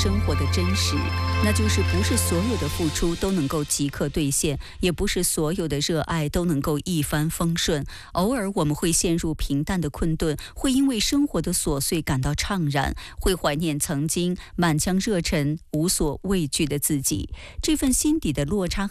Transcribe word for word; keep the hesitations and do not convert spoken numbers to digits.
生活的真实，那就是不是所有的付出都能够即刻兑现，也不是所有的热爱都能够一帆风顺。偶尔我们会陷入平淡的困顿，会因为生活的琐碎感到怅然，会怀念曾经满腔热忱、无所畏惧的自己。这份心底的落差